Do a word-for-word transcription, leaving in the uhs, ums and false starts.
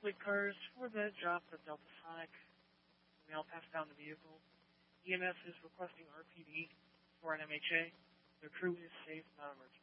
Fleet cars for the drop of Delta Sonic. We all passed down the vehicle. E M S is requesting R P D for an M H A. Their crew is safe, not emergency.